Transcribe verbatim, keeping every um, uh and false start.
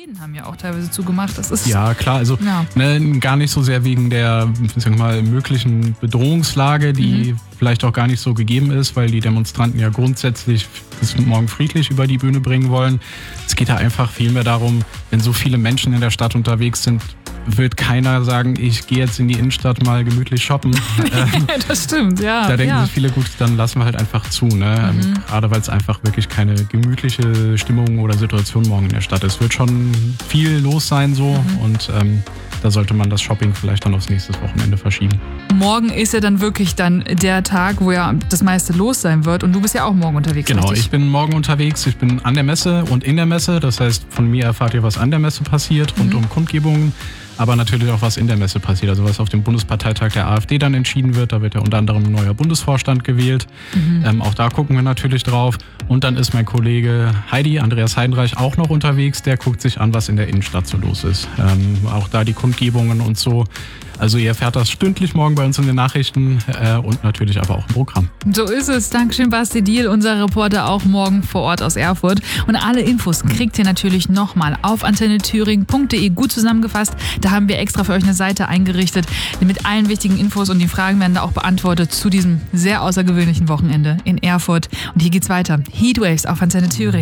Läden haben ja auch teilweise zugemacht. Das ist ja, klar, also ja. Ne, gar nicht so sehr wegen der ich sag mal, möglichen Bedrohungslage, die mhm. vielleicht auch gar nicht so gegeben ist, weil die Demonstranten ja grundsätzlich bis morgen friedlich über die Bühne bringen wollen. Es geht da einfach vielmehr darum, wenn so viele Menschen in der Stadt unterwegs sind, wird keiner sagen, ich gehe jetzt in die Innenstadt mal gemütlich shoppen. Das stimmt, ja. Da denken ja. sich viele, gut, dann lassen wir halt einfach zu. Ne? Mhm. Gerade weil es einfach wirklich keine gemütliche Stimmung oder Situation morgen in der Stadt ist. Es wird schon viel los sein so mhm. und ähm, da sollte man das Shopping vielleicht dann aufs nächste Wochenende verschieben. Morgen ist ja dann wirklich dann der Tag, wo ja das meiste los sein wird und du bist ja auch morgen unterwegs, Genau, richtig? Ich bin morgen unterwegs, ich bin an der Messe und in der Messe, das heißt, von mir erfahrt ihr, was an der Messe passiert, rund mhm. um Kundgebungen, aber natürlich auch, was in der Messe passiert, also was auf dem Bundesparteitag der AfD dann entschieden wird, da wird ja unter anderem ein neuer Bundesvorstand gewählt, mhm. ähm, auch da gucken wir natürlich drauf und dann ist mein Kollege Heidi, Andreas Heidenreich, auch noch unterwegs, der guckt sich an, was in der Innenstadt so los ist, ähm, auch da die Kundgebungen und so. Also ihr erfährt das stündlich morgen bei uns in den Nachrichten äh, und natürlich aber auch im Programm. So ist es. Dankeschön, Basti Diel, unser Reporter, auch morgen vor Ort aus Erfurt. Und alle Infos kriegt ihr natürlich nochmal auf antenne thüringen punkt de gut zusammengefasst. Da haben wir extra für euch eine Seite eingerichtet mit allen wichtigen Infos und die Fragen werden da auch beantwortet zu diesem sehr außergewöhnlichen Wochenende in Erfurt. Und hier geht's weiter. Heatwaves auf Antenne Thüringen.